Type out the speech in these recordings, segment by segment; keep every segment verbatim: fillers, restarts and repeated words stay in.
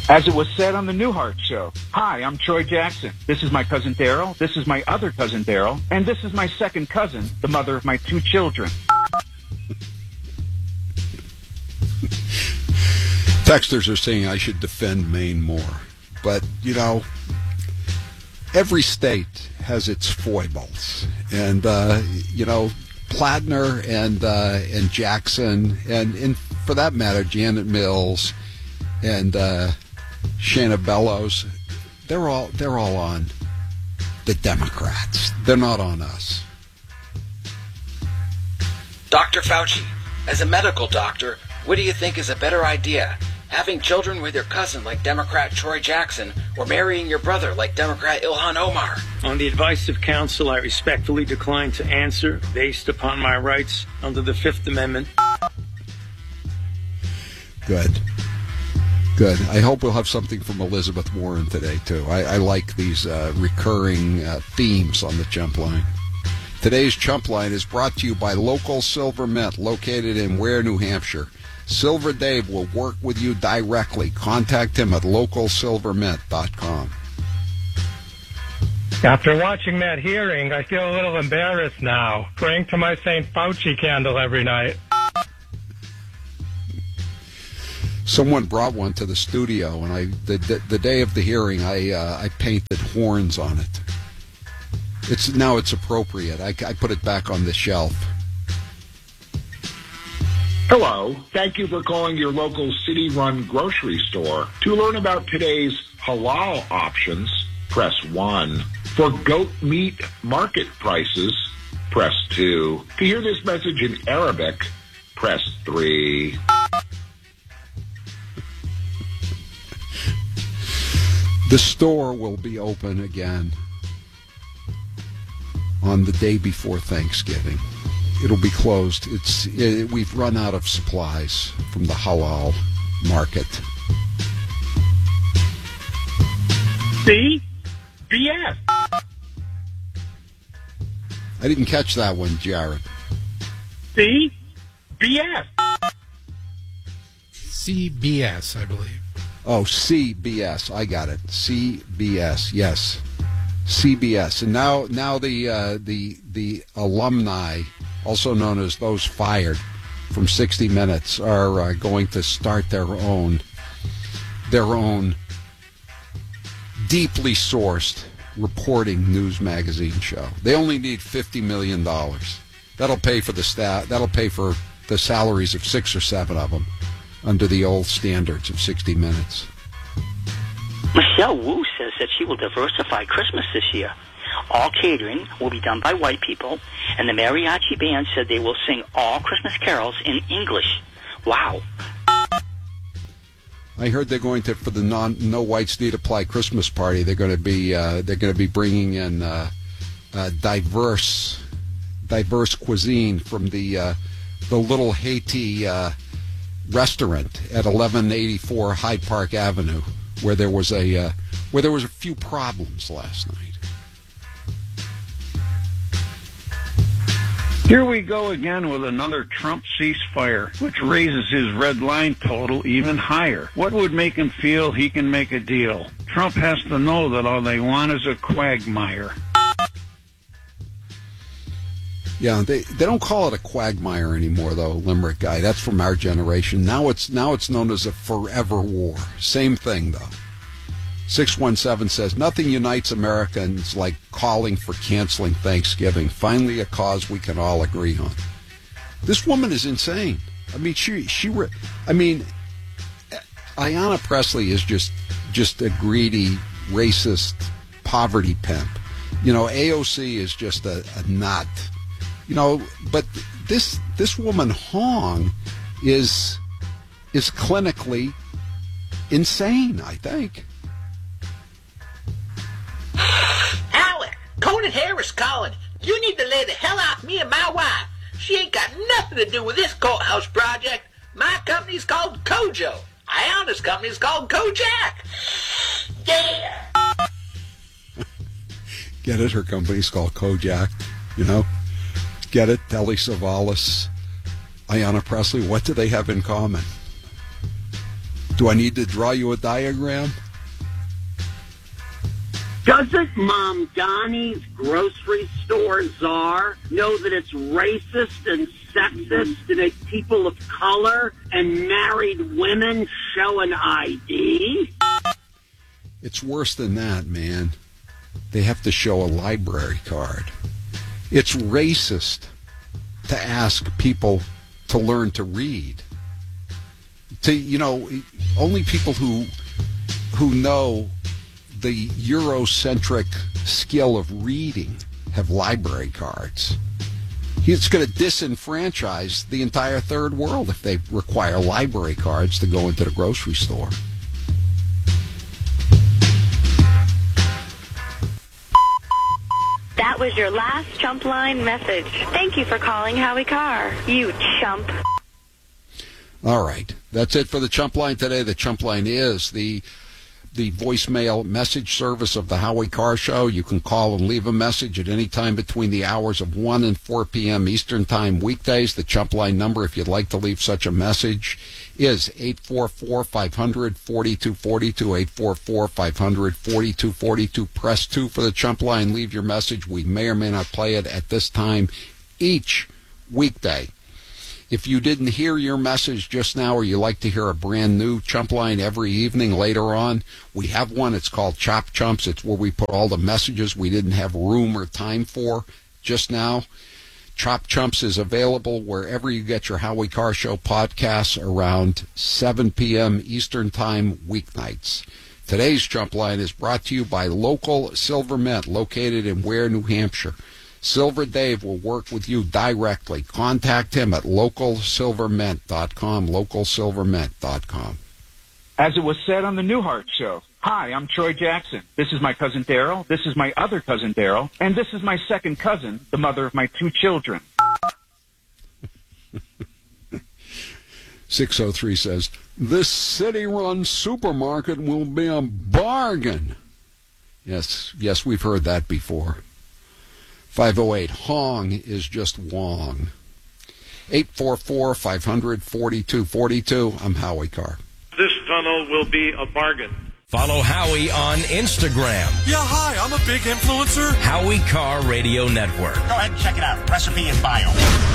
As it was said on the Newhart Show, hi, I'm Troy Jackson. This is my cousin Daryl. This is my other cousin Daryl. And this is my second cousin, the mother of my two children. Texters are saying I should defend Maine more. But, you know, every state has its foibles. And, uh, you know, Platner and uh, and Jackson, and, and for that matter, Janet Mills and uh, Shana Bellows, they're all they're all on the Democrats. They're not on us. Doctor Fauci, as a medical doctor, what do you think is a better idea? Having children with your cousin like Democrat Troy Jackson, or marrying your brother like Democrat Ilhan Omar? On the advice of counsel, I respectfully decline to answer based upon my rights under the Fifth Amendment. Good. Good. I hope we'll have something from Elizabeth Warren today, too. I, I like these uh, recurring uh, themes on the Chump Line. Today's Chump Line is brought to you by Local Silver Mint, located in Ware, New Hampshire. Silver Dave will work with you directly. Contact him at local silver mint dot com. After watching that hearing, I feel a little embarrassed now. Praying to my Saint Fauci candle every night. Someone brought one to the studio, and I the the, the day of the hearing, I uh, I painted horns on it. It's now it's appropriate. I, I put it back on the shelf. Hello. Thank you for calling your local city-run grocery store. To learn about today's halal options, press one. For goat meat market prices, press two. To hear this message in Arabic, press three. The store will be open again on the day before Thanksgiving. It'll be closed. It's it, we've run out of supplies from the halal market. See? B S. I didn't catch that one, Jared. See? B S. C B S, I believe. Oh, C B S. I got it. C B S. Yes, C B S. And now, now the uh, the the alumni, also known as those fired from sixty minutes, are uh, going to start their own their own deeply sourced reporting news magazine show. They only need fifty million dollars. That'll pay for the staff. That'll pay for the salaries of six or seven of them under the old standards of sixty minutes. Michelle Wu says that she will diversify Christmas this year. All catering will be done by white people, and the mariachi band said they will sing all Christmas carols in English. Wow. I heard they're going to, for the non no whites need apply Christmas party, they're going to be uh, they're going to be bringing in uh, uh, diverse diverse cuisine from the uh, the Little Haiti uh, restaurant at eleven eighty-four Hyde Park Avenue, where there was a uh, where there was a few problems last night. Here we go again with another Trump ceasefire, which raises his red line total even higher. What would make him feel he can make a deal? Trump has to know that all they want is a quagmire. Yeah, they they don't call it a quagmire anymore, though, Limerick guy. That's from our generation. Now it's now it's known as a forever war. Same thing, though. six one seven says, nothing unites Americans like calling for canceling Thanksgiving. Finally, a cause we can all agree on. This woman is insane. I mean, she, she, I mean, Ayanna Pressley is just, just a greedy, racist poverty pimp. You know, A O C is just a, a nut. You know, but this, this woman Hong is, is clinically insane, I think. Alec, Conan Harris calling. You need to lay the hell off me and my wife. She ain't got nothing to do with this courthouse project. My company's called Kojo. Ayanna's company's called Kojak. Yeah. Get it? Her company's called Kojak. You know? Get it? Telly Savalas, Ayanna Pressley. What do they have in common? Do I need to draw you a diagram? Doesn't Mom Donnie's grocery store czar know that it's racist and sexist to make people of color and married women show an I D? It's worse than that, man. They have to show a library card. It's racist to ask people to learn to read. To, you know, only people who who know the Eurocentric skill of reading have library cards. It's going to disenfranchise the entire third world if they require library cards to go into the grocery store. That was your last chump line message. Thank you for calling Howie Carr, you chump. All right. That's it for the chump line today. The chump line is the the voicemail message service of the Howie Carr Show. You can call and leave a message at any time between the hours of one and four p.m. Eastern Time weekdays. The chump line number, if you'd like to leave such a message, is eight four four, five hundred, forty-two forty-two, eight four four, five hundred, forty-two forty-two. Press two for the chump line. Leave your message. We may or may not play it at this time each weekday. If you didn't hear your message just now, or you like to hear a brand new chump line every evening later on, we have one. It's called Chop Chumps. It's where we put all the messages we didn't have room or time for just now. Chop Chumps is available wherever you get your Howie Carr Show podcasts around seven p.m. Eastern Time weeknights. Today's chump line is brought to you by Local Silver Mint, located in Ware, New Hampshire. Silver Dave will work with you directly. Contact him at local silver mint dot com, local silver mint dot com. As it was said on the Newhart Show, hi, I'm Troy Jackson. This is my cousin Daryl. This is my other cousin Daryl. And this is my second cousin, the mother of my two children. six oh three says, this city-run supermarket will be a bargain. Yes, yes, we've heard that before. five oh eight, Hong is just Wong. eight four four, five hundred, forty-two forty-two. I'm Howie Carr. This tunnel will be a bargain. Follow Howie on Instagram. Yeah, hi, I'm a big influencer. Howie Carr Radio Network. Go ahead and check it out. Recipe in bio.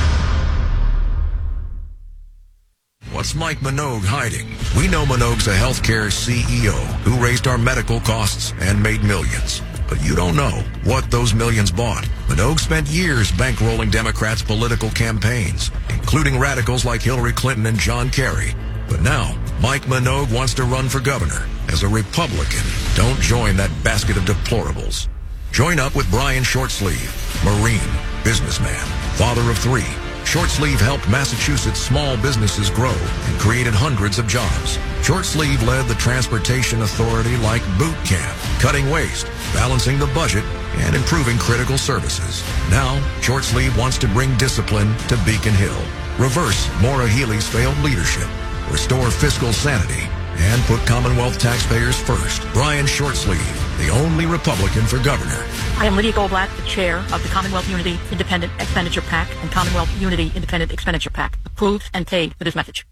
What's Mike Minogue hiding? We know Minogue's a healthcare C E O who raised our medical costs and made millions. But you don't know what those millions bought. Minogue spent years bankrolling Democrats' political campaigns, including radicals like Hillary Clinton and John Kerry. But now, Mike Minogue wants to run for governor. As a Republican, don't join that basket of deplorables. Join up with Brian Shortsleeve, Marine, businessman, father of three. Shortsleeve helped Massachusetts small businesses grow and created hundreds of jobs. Shortsleeve led the Transportation Authority like boot camp, cutting waste, balancing the budget, and improving critical services. Now, Shortsleeve wants to bring discipline to Beacon Hill, reverse Maura Healey's failed leadership, restore fiscal sanity, and put Commonwealth taxpayers first. Brian Shortsleeve, the only Republican for governor. I am Lydia Goldblatt, the chair of the Commonwealth Unity Independent Expenditure PAC and Commonwealth Unity Independent Expenditure PAC. Approved and paid for this message.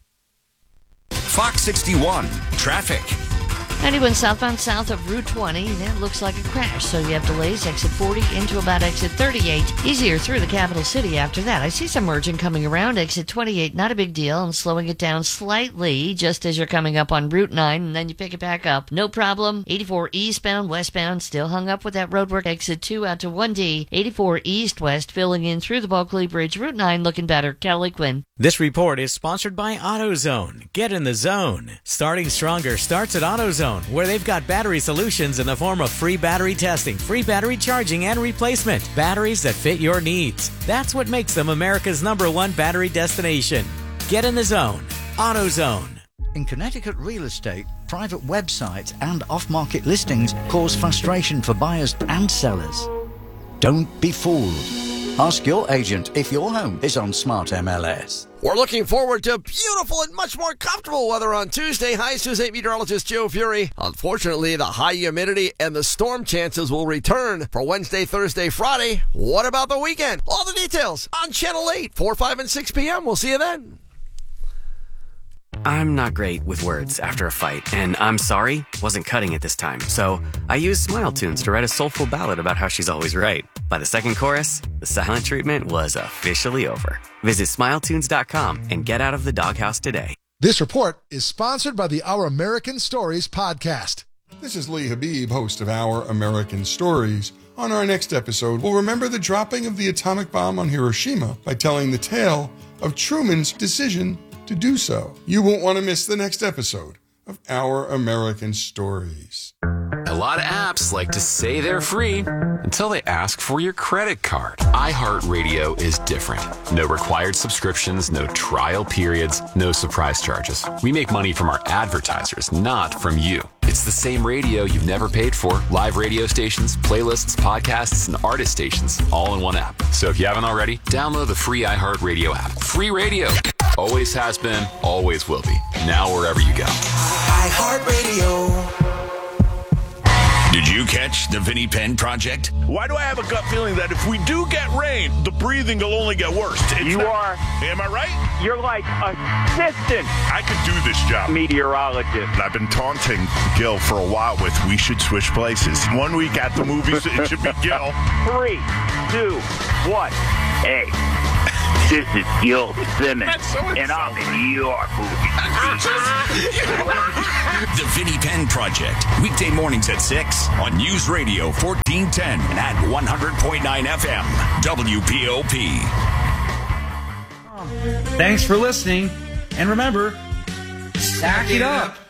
Fox sixty-one, traffic. ninety-one southbound south of Route twenty. That looks like a crash, so you have delays. Exit forty into about exit thirty-eight. Easier through the capital city after that. I see some merging coming around. Exit twenty-eight, not a big deal. I'm slowing it down slightly just as you're coming up on Route nine, and then you pick it back up. No problem. eighty-four eastbound, westbound, still hung up with that roadwork. Exit two out to one D. eighty-four east-west, filling in through the Bulkley Bridge. Route nine looking better. Kelly Quinn. This report is sponsored by AutoZone. Get in the zone. Starting stronger starts at AutoZone, where they've got battery solutions in the form of free battery testing, free battery charging, and replacement. Batteries that fit your needs. That's what makes them America's number one battery destination. Get in the zone. AutoZone. In Connecticut real estate, private websites and off-market listings cause frustration for buyers and sellers. Don't be fooled. Ask your agent if your home is on Smart M L S. We're looking forward to beautiful and much more comfortable weather on Tuesday. Hi, News eight meteorologist Joe Fury. Unfortunately, the high humidity and the storm chances will return for Wednesday, Thursday, Friday. What about the weekend? All the details on Channel eight, four, five, and six p.m. We'll see you then. I'm not great with words after a fight, and I'm sorry wasn't cutting it this time, so I used Smile Tunes to write a soulful ballad about how she's always right. By the second chorus, the silent treatment was officially over. Visit smile tunes dot com and get out of the doghouse today. This report is sponsored by the Our American Stories podcast. This is Lee Habib, host of Our American Stories. On our next episode, we'll remember the dropping of the atomic bomb on Hiroshima by telling the tale of Truman's decision to do so. You won't want to miss the next episode of Our American Stories. A lot of apps like to say they're free until they ask for your credit card. iHeartRadio is different. No required subscriptions, no trial periods, no surprise charges. We make money from our advertisers, not from you. It's the same radio you've never paid for. Live radio stations, playlists, podcasts, and artist stations all in one app. So if you haven't already, download the free iHeartRadio app. Free radio. Always has been, always will be. Now wherever you go. iHeartRadio. Did you catch the Vinnie Penn Project? Why do I have a gut feeling that if we do get rain, the breathing will only get worse? It's you not, are. Am I right? You're like assistant. I could do this job. Meteorologist. I've been taunting Gil for a while with we should switch places. One week at the movies, it should be Gil. Three, two, one. Hey, this is Gil Simmons, so and I'm in your movie. The Vinnie Penn Project. Weekday mornings at six on News Radio fourteen ten and at one hundred point nine F M. W P O P. Thanks for listening. And remember, stack it up.